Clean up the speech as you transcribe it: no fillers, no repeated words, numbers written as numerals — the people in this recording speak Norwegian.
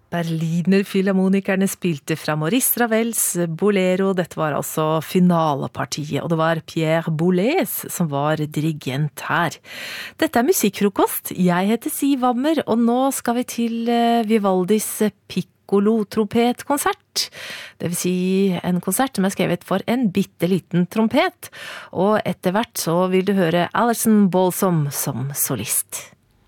Berliner Philharmonikerne spilte fra Maurice Ravels Bolero. Dette var altså finalepartiet, og det var Pierre Boulez som var dirigent her. Dette Musikkfrokost. Jeg heter Siv Wammer, og nå skal vi til Vivaldis piccolo-trompetkonsert. Det vil si en konsert som skrevet for en bitteliten trompet, og etter hvert så vil du høre Alison Balsom som solist.